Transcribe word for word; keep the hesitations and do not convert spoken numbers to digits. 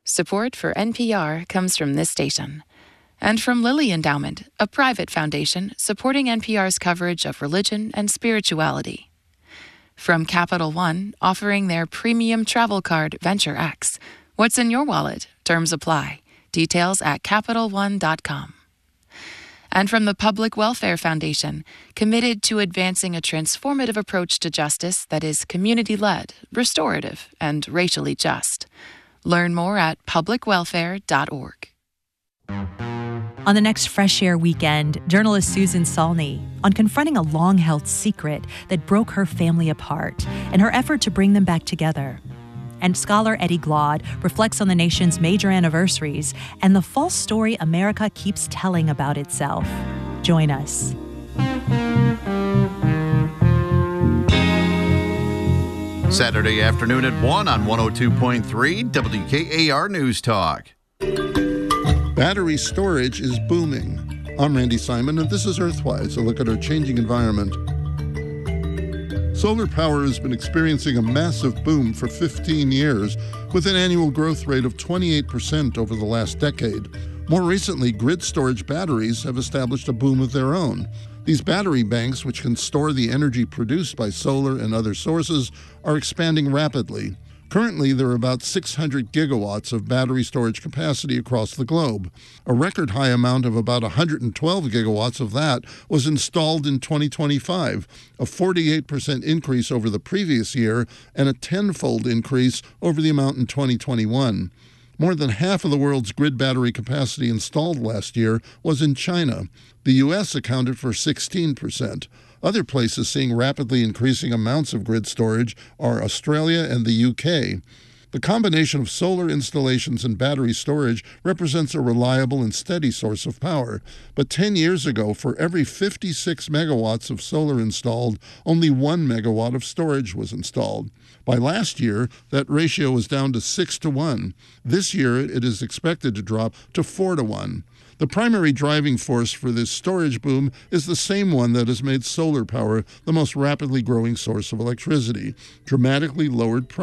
Support for N P R comes from this station. And from Lilly Endowment, a private foundation supporting N P R's coverage of religion and spirituality. From Capital One, offering their premium travel card Venture X. What's in your wallet? Terms apply. Details at Capital One dot com. And from the Public Welfare Foundation, committed to advancing a transformative approach to justice that is community-led, restorative, and racially just. Learn more at public welfare dot org. On the next Fresh Air weekend, journalist Susan Salney on confronting a long-held secret that broke her family apart and her effort to bring them back together. And scholar Eddie Glaude reflects on the nation's major anniversaries and the false story America keeps telling about itself. Join us. Saturday afternoon at one on one oh two point three W K A R News Talk. Battery storage is booming. I'm Randy Simon, and this is Earthwise, a look at our changing environment. Solar power has been experiencing a massive boom for fifteen years, with an annual growth rate of twenty-eight percent over the last decade. More recently, grid storage batteries have established a boom of their own. These battery banks, which can store the energy produced by solar and other sources, are expanding rapidly. Currently, there are about six hundred gigawatts of battery storage capacity across the globe. A record high amount of about one hundred twelve gigawatts of that was installed in twenty twenty-five, a forty-eight percent increase over the previous year and a tenfold increase over the amount in twenty twenty-one. More than half of the world's grid battery capacity installed last year was in China. The U S accounted for sixteen percent. Other places seeing rapidly increasing amounts of grid storage are Australia and the U K. The combination of solar installations and battery storage represents a reliable and steady source of power. But ten years ago, for every fifty-six megawatts of solar installed, only one megawatt of storage was installed. By last year, that ratio was down to six to one. This year, it is expected to drop to four to one. The primary driving force for this storage boom is the same one that has made solar power the most rapidly growing source of electricity: dramatically lowered prices.